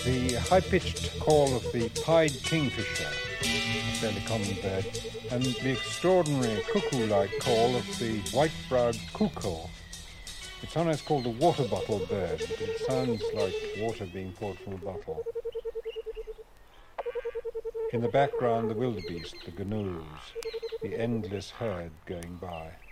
The high-pitched call of the pied kingfisher, a fairly common bird, and the extraordinary cuckoo-like call of the white-browed cuckoo. It's sometimes called the water bottle bird, because it sounds like water being poured from a bottle. In the background, the wildebeest, the gnus, the endless herd going by.